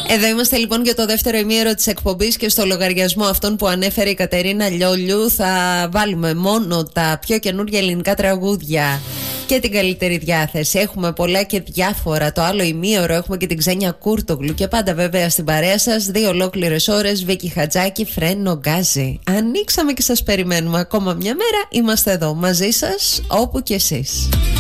Εδώ είμαστε λοιπόν για το δεύτερο ημίωρο της εκπομπής και στο λογαριασμό αυτόν που ανέφερε η Κατερίνα Λιόλιου θα βάλουμε μόνο τα πιο καινούργια ελληνικά τραγούδια και την καλύτερη διάθεση. Έχουμε πολλά και διάφορα. Το άλλο ημίωρο έχουμε και την Ξένια Κούρτογλου και πάντα βέβαια στην παρέα σας 2 ολόκληρες ώρες Βίκη Χατζάκη, Φρένο Γκάζι. Ανοίξαμε και σας περιμένουμε ακόμα μια μέρα. Είμαστε εδώ μαζί σας όπου και εσείς.